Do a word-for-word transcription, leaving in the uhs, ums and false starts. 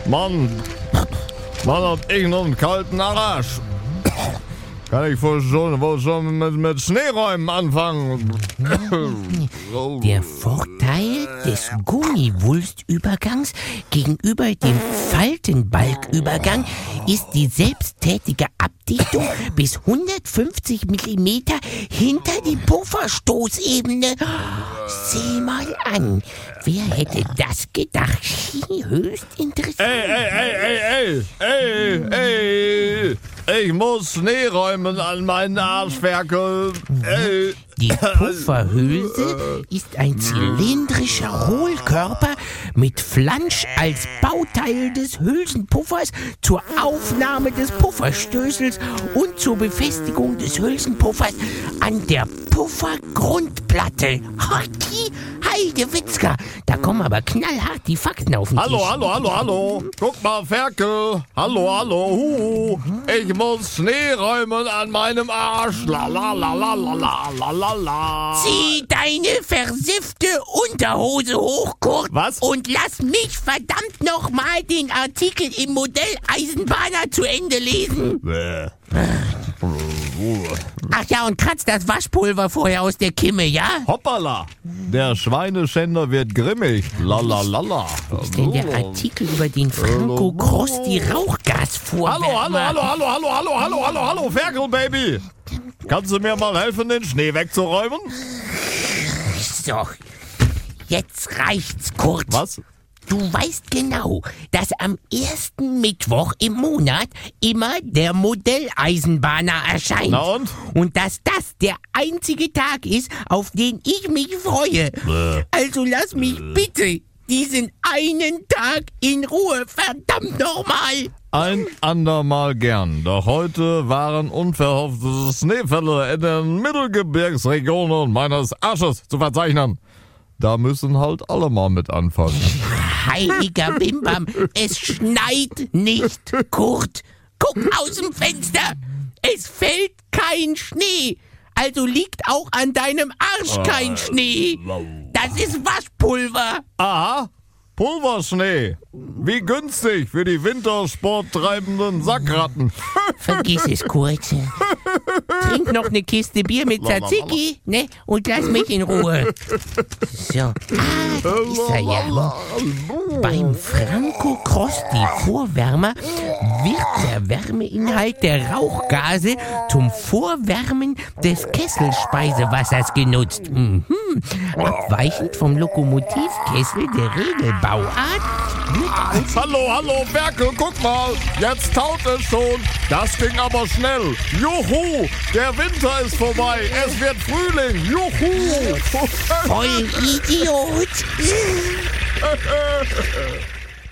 Mann, Mann, hab ich noch einen kalten Arsch. Kann ich wohl schon, wohl schon mit, mit Schneeräumen anfangen. Der Vorteil des Gummiwulstübergangs gegenüber dem Faltenbalgübergang ist die selbsttätige Abdichtung bis hundertfünfzig Millimeter hinter die Pufferstoßebene. Sieh mal an, wer hätte das gedacht? Höchst interessant. Ey, ey, ey, ey, ey, ey, ey. Ich muss Schnee räumen an meinen Arschferkel. Ey. Die Pufferhülse ist ein zylindrischer Hohlkörper mit Flansch als Bauteil des Hülsenpuffers zur Aufnahme des Pufferstößels und zur Befestigung des Hülsenpuffers an der Puffergrundplatte. Ach, die Heidewitzka, da kommen aber knallhart die Fakten auf den Hallo, Tisch. hallo, hallo, hallo. Guck mal, Ferkel. Hallo, hallo, hu. Ich muss Schnee räumen an meinem Arsch. La, la, la, la, la, la, la, la, la. Zieh deine versiffte Unterhose hoch, Kurt. Was? Und lass mich verdammt nochmal den Artikel im Modell Eisenbahner zu Ende lesen. Bäh. Ach ja, und kratz das Waschpulver vorher aus der Kimme, ja? Hoppala. Der Schweineschänder wird grimmig. La, la, la, la. Was ist denn der Artikel über den Franco Cross, die Rauchgasfuhrwärmer? Hallo, hallo, hallo, hallo, hallo, hallo, hallo, hallo, hallo, Ferkel, Baby. Kannst du mir mal helfen, den Schnee wegzuräumen? So, jetzt reicht's, Kurt. Was? Du weißt genau, dass am ersten Mittwoch im Monat immer der Modelleisenbahner erscheint. Na und? Und dass das der einzige Tag ist, auf den ich mich freue. Bäh. Also lass mich bitte diesen einen Tag in Ruhe, verdammt nochmal. Ein andermal gern, doch heute waren unverhoffte Schneefälle in den Mittelgebirgsregionen meines Arsches zu verzeichnen. Da müssen halt alle mal mit anfangen. Heiliger Bimbam, es schneit nicht, Kurt. Guck aus dem Fenster. Es fällt kein Schnee. Also liegt auch an deinem Arsch kein Schnee. Das ist Waschpulver. Aha, Pulverschnee. Wie günstig für die wintersporttreibenden Sackratten. Vergiss es, Kurt. Trink noch eine Kiste Bier mit Tzatziki, ne? Und lass mich in Ruhe. So, ah, da ist er ja. Beim Franco Cross, die Vorwärmer, wird der Wärmeinhalt der Rauchgase zum Vorwärmen des Kesselspeisewassers genutzt. Mhm. Abweichend vom Lokomotivkessel der Regelbauart wird Hallo, hallo, Ferkel, guck mal. Jetzt taut es schon. Das ging aber schnell. Juhu, der Winter ist vorbei. Es wird Frühling. Juhu. voll Idiot.